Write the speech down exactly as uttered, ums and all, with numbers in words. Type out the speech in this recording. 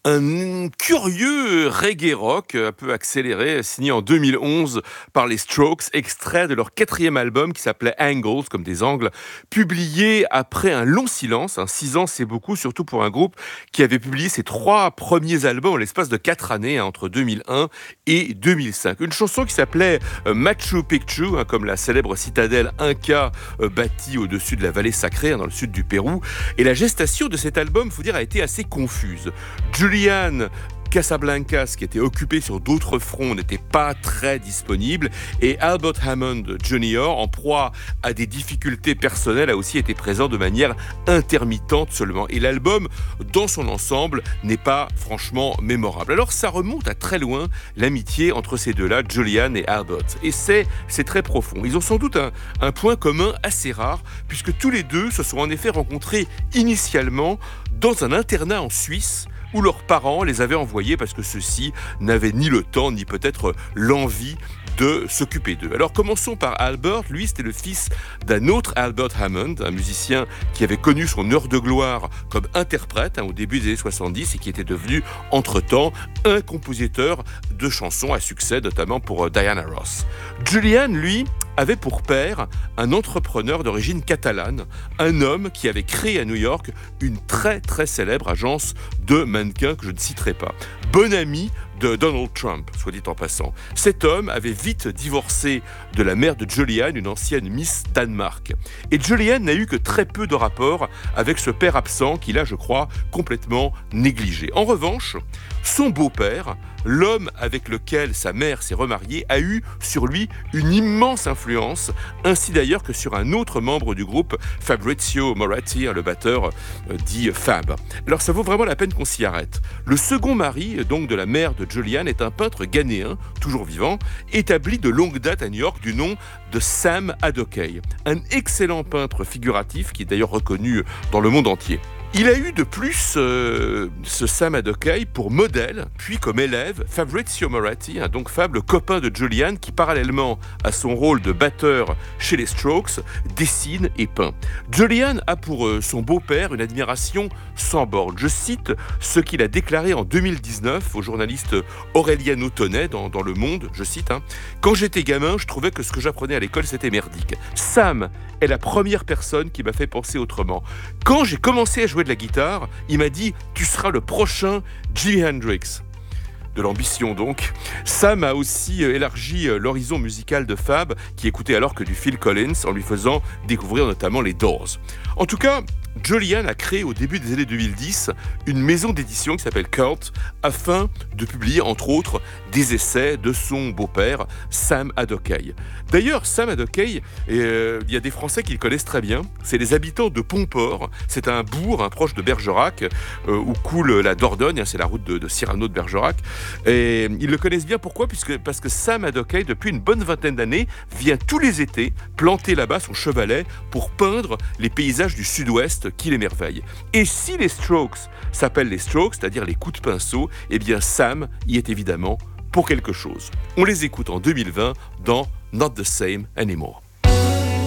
Un curieux reggae rock un peu accéléré, signé en deux mille onze par les Strokes, extrait de leur quatrième album qui s'appelait Angles, comme des angles, publié après un long silence. Hein, six ans, c'est beaucoup, surtout pour un groupe qui avait publié ses trois premiers albums en l'espace de quatre années, hein, entre deux mille un et deux mille cinq. Une chanson qui s'appelait euh, Machu Picchu, hein, comme la célèbre citadelle Inca euh, bâtie au-dessus de la vallée sacrée, hein, dans le sud du Pérou. Et la gestation de cet album, faut dire, a été assez confuse. Julian Casablancas, qui était occupé sur d'autres fronts, n'était pas très disponible, et Albert Hammond Junior, en proie à des difficultés personnelles, a aussi été présent de manière intermittente seulement. Et l'album, dans son ensemble, n'est pas franchement mémorable. Alors ça remonte à très loin, l'amitié entre ces deux-là, Julian et Albert. Et c'est, c'est très profond. Ils ont sans doute un, un point commun assez rare, puisque tous les deux se sont en effet rencontrés initialement dans un internat en Suisse, où leurs parents les avaient envoyés parce que ceux-ci n'avaient ni le temps, ni peut-être l'envie de s'occuper d'eux. Alors commençons par Albert. Lui, c'était le fils d'un autre Albert Hammond, un musicien qui avait connu son heure de gloire comme interprète, hein, au début des années soixante-dix, et qui était devenu, entre-temps, un compositeur de chansons à succès, notamment pour Diana Ross. Julian, lui, avait pour père un entrepreneur d'origine catalane, un homme qui avait créé à New York une très très célèbre agence de mannequins que je ne citerai pas. Bon ami de Donald Trump, soit dit en passant. Cet homme avait vite divorcé de la mère de Julian, une ancienne Miss Danemark. Et Julian n'a eu que très peu de rapport avec ce père absent qu'il a, je crois, complètement négligé. En revanche, son beau-père, l'homme avec lequel sa mère s'est remariée, a eu sur lui une immense influence, ainsi d'ailleurs que sur un autre membre du groupe, Fabrizio Moratti, le batteur euh, dit Fab. Alors ça vaut vraiment la peine qu'on s'y arrête. Le second mari, donc de la mère de Julian, est un peintre ghanéen, toujours vivant, établi de longue date à New York du nom de Sam Adokay, un excellent peintre figuratif qui est d'ailleurs reconnu dans le monde entier. Il a eu de plus, euh, ce Sam Adokay, pour modèle, puis comme élève, Fabrizio Moratti, hein, donc Fab, le copain de Julian, qui parallèlement à son rôle de batteur chez les Strokes, dessine et peint. Julian a pour euh, son beau-père une admiration sans borne. Je cite ce qu'il a déclaré en deux mille dix-neuf au journaliste Aureliano Tonnet dans, dans Le Monde, je cite, hein, « Quand j'étais gamin, je trouvais que ce que j'apprenais à l'école, c'était merdique. Sam est la première personne qui m'a fait penser autrement. Quand j'ai commencé à jouer de la guitare, il m'a dit « Tu seras le prochain Jimi Hendrix ». De l'ambition donc. Sam a aussi élargi l'horizon musical de Fab, qui écoutait alors que du Phil Collins, en lui faisant découvrir notamment les Doors. En tout cas, Julian a créé au début des années deux mille dix une maison d'édition qui s'appelle Cult, afin de publier entre autres des essais de son beau-père, Sam Adokay. D'ailleurs, Sam Adokay, euh, il y a des Français qui le connaissent très bien, c'est les habitants de Pomport, c'est un bourg hein, proche de Bergerac, euh, où coule la Dordogne, hein, c'est la route de, de Cyrano de Bergerac, et ils le connaissent bien, pourquoi ? Puisque, Parce que Sam Adokay, depuis une bonne vingtaine d'années, vient tous les étés planter là-bas son chevalet pour peindre les paysages du sud-ouest qui l'émerveillent. Et si les Strokes s'appellent les Strokes, c'est-à-dire les coups de pinceau, eh bien Sam y est évidemment pour quelque chose. On les écoute en deux mille vingt dans Not the Same Anymore.